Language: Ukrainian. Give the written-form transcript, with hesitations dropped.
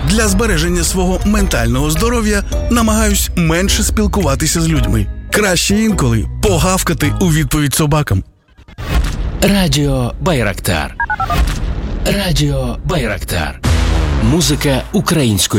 Для збереження свого ментального здоров'я намагаюсь менше спілкуватися з людьми. Краще інколи погавкати у відповідь собакам. Радіо Байрактар. Радіо Байрактар. Музика українською.